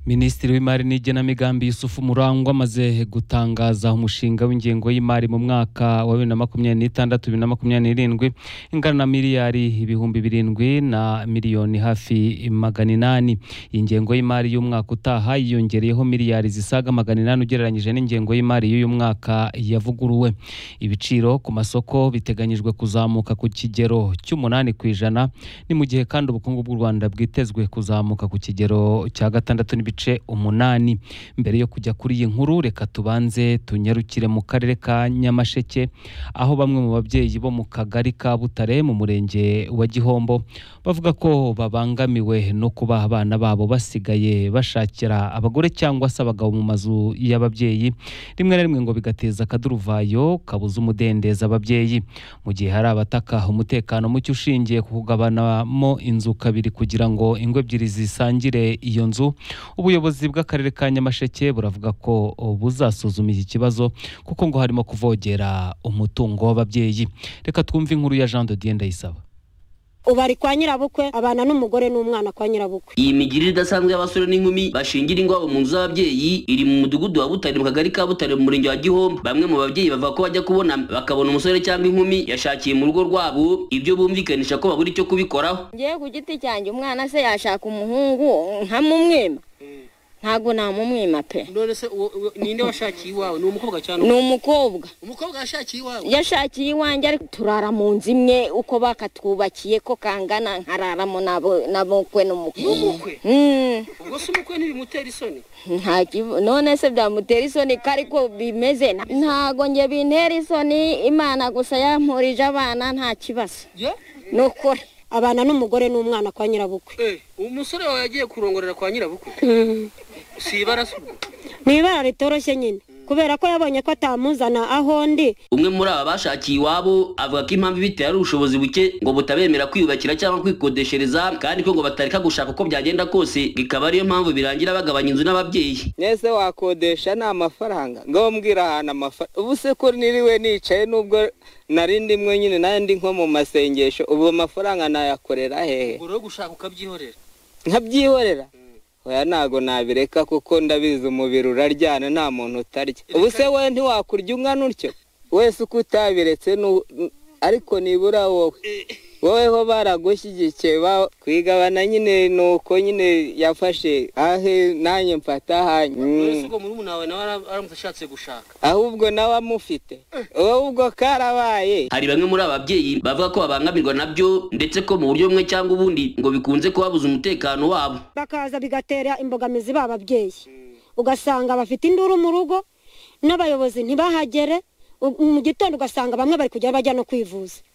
Minisitiri w'Imari n'Igenamigambi Yusufu Murangwa amaze gutangaza umushinga w'ingengo y'imari mu mwaka wa 2026-2027 ingana na miliyari ibihumbi 7 na miliyoni hafi 800. Ingengo y'imari y'umwaka utaha yiyongereyeho miliyari zisaga 800 ugereranyije n'ingengo y'imari y'uyu mwaka yavuguruwe. Ibiciro ku masoko biteganyijwe kuzamuka ku kigero cy'8% ni mu gihe kandi ubukungu bw'u Rwanda bwitezwe kuzamuka ku kigero cya 6.8%. Mbere yo kujya kuri iyi nkuru, reka tubanze tunyarukire mu karere ka Nyamasheke, aho bamwe mu babyeyi bo mu kagari ka Butare mu murenge wa Gihombo bavuga ko babangamiwe no kuba abana babo basigaye bashakira abagore cyangwa se abagabo mu mazu y'ababyeyi, rimwe na rimwe ngo bigateza akaduruvayo kabuza umudendeza ababyeyi. Mu gihe hari abataka umutekano muke ushingiye ku kugabanamo inzu kabiri kugira ngo ingo ebyiri zisangire iyo nzu, ubuyobozi bw'akarere ka Nyamasheke buravuga ko buzasuzuma iki kibazo kuko ngo harimo kuvogera umutungo w'ababyeyi. Reka twumve inkuru ya Jean de Dieu Ndayisaba. Ubari kwa nyirabukwe abana n'umugore n'umwana kwa nyirabukwe. Iyi migirire idasanzwe y'abasore n'inkumi bashingira ingwabo mu nzu z'ababyeyi iri mu mudugudu wa Butare mu kagari ka Butare mu murenge wa Gihombo. Bamwe mu babyeyi bavuga ko bajya kubona bakabona umusore cyangwa inkumi yashakiye mu rugo rwabo, ibyo bumvikanisha ko babura icyo kubikoraho. Ngiye ku giti cyanjye umwana se yashaka umuhungu nkamumwema, ntago namumwima pe. None se ninde washakiye iwawe? Ni umukobwa cyane? Ni umukobwa. Umukobwa yashakiye iwawe? Yashakiye iwanjye ariko turara mu nzu imwe uko bakatwubakiye ko kangana, nkararamo nabokwe n'umukwe. Ubwo se umukwe ntibimutera isoni? None se byamutera isoni kariko bimeze? Ntago nge bintera isoni, Imana gusa yampurije abana nta kibazo. Nukuri abana n'umugore n'umwana kwa nyirabukwe. Umusore wawe yagiye kurongorera kwa nyirabukwe? Si ibara se? Ni ibara ritoroshye nyine kubera ko yabonye ko atamuzana aho ndi. Umwe muri aba bashakiye iwabo avuga ko impamvu biteye ari ubushobozi buke ngo butabemera kwiyubakira cyangwa kwikodeshereza, kandi ko ngo batareka gushaka uko byagenda kose, bikaba ariyo mpamvu birangira bagabanya inzu n'ababyeyi. Nese wakodesha na amafaranga ngo mbwira hana amafaranga. Ubu se ko niriwe nicaye nubwo narindi mwe nyine nandi nko mu masengesho, ubu amafaranga nayakorera hehe? Uro gushaka ukabyihorera? Nkabyihorera? Oya nago nabireka kuko ndabizi umubiri uraryana nta muntu utarya. Ubu se we ntiwakurya umwana utyo? Wese uko utabiretse ariko nibura wowe ho baragushyigikiye kwigabana nyine nuko nyine yafashe ahe nanye mfata hanye. Wese uko muri umuntu nawe aramushatse gushaka, ahubwo nawe amufite ubwo karabaye. Hari bamwe muri ababyeyi bavuga ko babangamirwa nabyo, ndetse ko mu buryo bumwe cyangwa ubundi ngo bikunze kubabuza umutekano wabo, bakaza bigatera imbogamizi bababyeyi. Ugasanga bafite induru mu rugo n'abayobozi ntibahagere, mu gitondo ugasanga bamwe bari kujya bajya no kwivuza.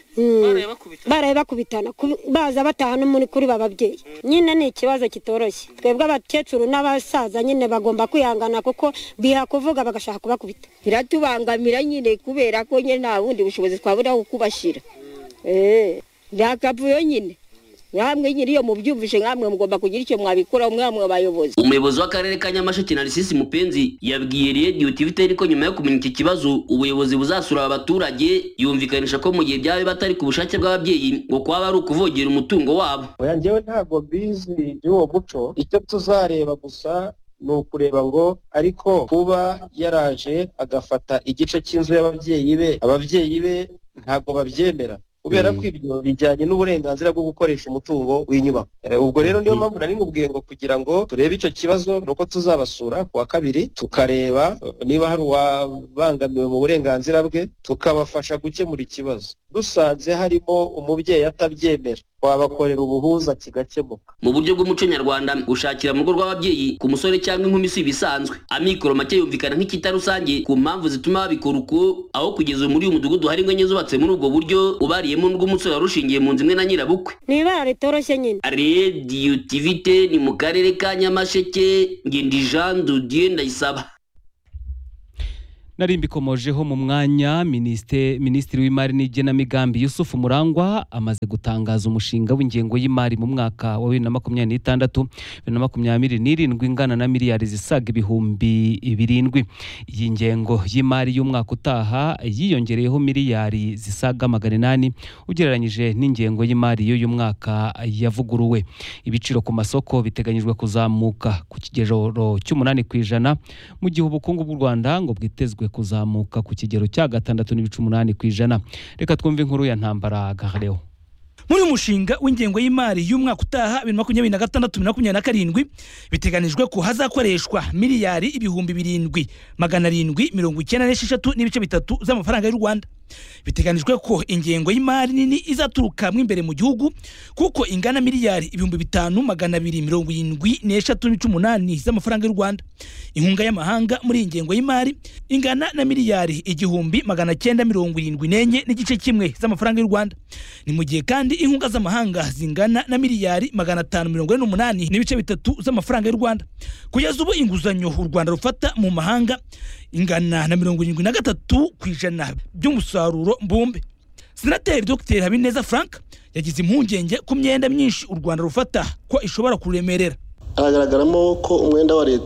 Baraye bakubitana baza bataha no muri kuri bababyeyi. Nyine ni ikibazo kitoroshye. Twebwe abakecuru n'abasaza nyine bagomba kwihangana kuko biha kuvuga bagashaka kubakubita. Biratubangamira nyine kubera ko nyine nta bundi bushobozi twabura kubashira. Ndakavuyo nyine ngamwe nyiri yo mubyumvishe, ngamwe mugomba kugira icyo mwabikora umwamwe abayobozi. Umuyobozi w'akarere ka Nyamasheke Narcisse Mupenzi yabwiye Radio TV ko nyuma yo kumenya iki kibazo ubuyobozi buzasura abaturage, yumvikanisha ko mu gihe byawe batari ku bushake bw'ababyeyi ngo kwaba ari ukuvogera umutungo wabo. Oya njyewe ntago bizi y'uwo muco, icyo tuzareba gusa ni ukureba ngo ariko kuba yaraje agafata igice cy'inzu ababyeyi be ntago babyemera, kubera ko ibyo bijyanye n'uburenganzira bwo gukoresha umutungo w'inyubako. Ubwo rero niyo mpamvu nari mubwiye ngo kugira ngo turebe icyo kibazo nuko tuzabasura ku wa kabiri tukareba niba hari uwabangamiwe mu burenganzira bwe, tukabafasha gukemura ikibazo. Dusanze harimo umubyeyi atabyemera, wabakorera ubuhuza kigakemuka. Mu buryo bw'umuco nyarwanda gushakira mu rugo rw'ababyeyi ku musore cyangwa inkumi si bisanzwe. Amikoro make yumvikana nk'ikita rusange ku mpamvu zituma babikora uko, aho kugeza muri uyu mudugudu hari ingo zubatse muri ubwo buryo ubariyemo n'ubw'umusore warushingiye mu nzu imwe na nyirabukwe. Ni ibara ritoroshye nyine. Radio TV ni mu karere ka Nyamasheke, Ngendi Jean de Dieu Ndayisaba. Nari mbikomojeho mu mwanya Minisitiri w'Imari n'Igenamigambi Yusufu Murangwa amaze gutangaza umushinga w'ingengo y'imari mu mwaka wa 2026-2027 ingana na miliyari zisaga ibihumbi 7. Iyi ngengo y'imari y'umwaka utaha yiyongereyeho miliyari zisaga 800 ugereranyije n'ingengo y'imari y'uyu mwaka yavuguruwe. Ibiciro ku masoko biteganyijwe kuzamuka ku kigero cy'8% mu gihe ubukungu bw'u Rwanda ngo bwitezwe kuzamuka ku kigero cya 6.8%. Reka twumve inkuru ya Ntambara Gahreo. Muri umushinga w'ingengo y'imari y'umwaka utaha 2026-2027 biteganijwe ko hazakoreshwa miliyari 7,796 z'amafaranga y'u Rwanda. Biteganijwe ko ingengo y'imari nini izaturuka mu imbere mu gihugu kuko ingana miliyari 5,273 z'amafaranga y'u Rwanda. Inkunga y'amahanga muri ingengo y'imari ingana na miliyari 1,974 n'igice kimwe z'amafaranga y'u Rwanda. Ni mu gihe kandi inkunga z'amahanga zingana na miliyari 548 n'ibice 3 z'amafaranga y'u Rwanda. Kugeza ubu inguzanyo u Rwanda rufata mu mahanga ingana na 73% by'umusaruro mbumbe. Senateri Dr Habineza Frank yagize impungenge ku myenda myinshi u Rwanda rufata ko ishobora kuremerera. Haragaragaramo ko umwenda wa leta